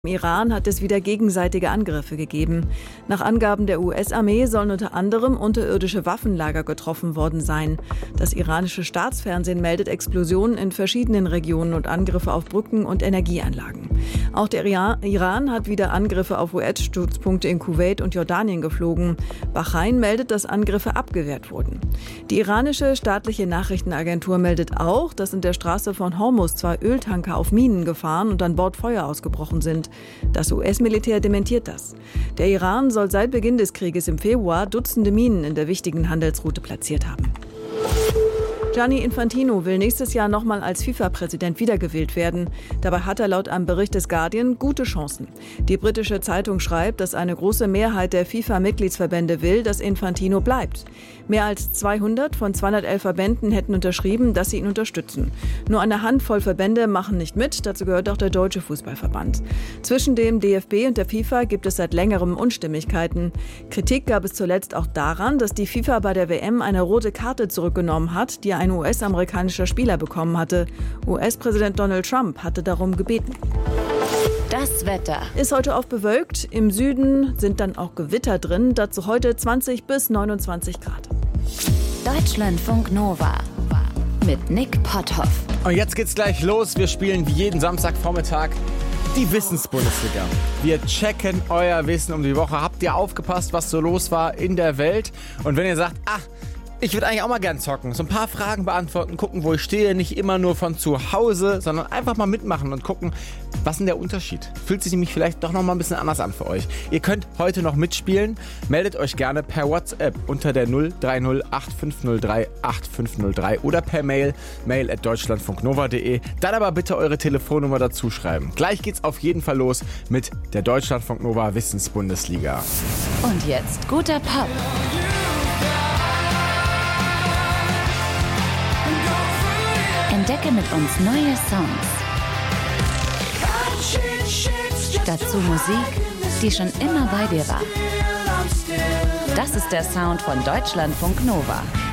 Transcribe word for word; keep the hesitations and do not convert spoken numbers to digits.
Im Iran hat es wieder gegenseitige Angriffe gegeben. Nach Angaben der U S-Armee sollen unter anderem unterirdische Waffenlager getroffen worden sein. Das iranische Staatsfernsehen meldet Explosionen in verschiedenen Regionen und Angriffe auf Brücken und Energieanlagen. Auch der Iran hat wieder Angriffe auf U S-Stützpunkte in Kuwait und Jordanien geflogen. Bahrain meldet, dass Angriffe abgewehrt wurden. Die iranische staatliche Nachrichtenagentur meldet auch, dass in der Straße von Hormuz zwei Öltanker auf Minen gefahren und an Bord Feuer ausgebrochen sind. Das U S-Militär dementiert das. Der Iran soll seit Beginn des Krieges im Februar Dutzende Minen in der wichtigen Handelsroute platziert haben. Gianni Infantino will nächstes Jahr nochmal als FIFA-Präsident wiedergewählt werden. Dabei hat er laut einem Bericht des Guardian gute Chancen. Die britische Zeitung schreibt, dass eine große Mehrheit der FIFA-Mitgliedsverbände will, dass Infantino bleibt. Mehr als zweihundert von zweihundertelf Verbänden hätten unterschrieben, dass sie ihn unterstützen. Nur eine Handvoll Verbände machen nicht mit, dazu gehört auch der Deutsche Fußballverband. Zwischen dem D F B und der FIFA gibt es seit längerem Unstimmigkeiten. Kritik gab es zuletzt auch daran, dass die FIFA bei der W M eine rote Karte zurückgenommen hat, die ein U S-amerikanischer Spieler bekommen hatte. U S-Präsident Donald Trump hatte darum gebeten. Das Wetter ist heute oft bewölkt. Im Süden sind dann auch Gewitter drin. Dazu heute zwanzig bis neunundzwanzig Grad. Deutschlandfunk Nova mit Nick Potthoff. Und jetzt geht's gleich los. Wir spielen wie jeden Samstagvormittag die Wissensbundesliga. Wir checken euer Wissen um die Woche. Habt ihr aufgepasst, was so los war in der Welt? Und wenn ihr sagt, ah, ich würde eigentlich auch mal gern zocken, so ein paar Fragen beantworten, gucken, wo ich stehe, nicht immer nur von zu Hause, sondern einfach mal mitmachen und gucken, was ist denn der Unterschied? Fühlt sich nämlich vielleicht doch noch mal ein bisschen anders an für euch. Ihr könnt heute noch mitspielen, meldet euch gerne per WhatsApp unter der null drei null acht fünf null drei acht fünf null drei oder per Mail, mail at deutschlandfunknova punkt de. Dann aber bitte eure Telefonnummer dazu schreiben. Gleich geht's auf jeden Fall los mit der Deutschlandfunk Nova Wissensbundesliga. Und jetzt guter Pop. Entdecke mit uns neue Songs. Dazu Musik, die schon immer bei dir war. Das ist der Sound von Deutschlandfunk Nova.